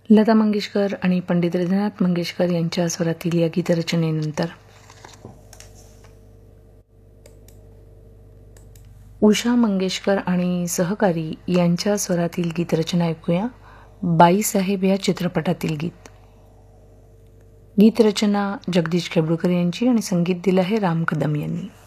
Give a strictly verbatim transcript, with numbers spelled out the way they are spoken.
लता मंगेशकर आणि पंडित हृदयनाथ मंगेशकर यांच्या स्वरातील या गीतरचनेनंतर उषा मंगेशकर आणि सहकारी यांच्या स्वरातील गीतरचना ऐकूया. बाईसाहेब या चित्रपटातील गीत. गीतरचना जगदीश खेबडूकर यांची आणि संगीत दिलं आहे राम कदम यांनी.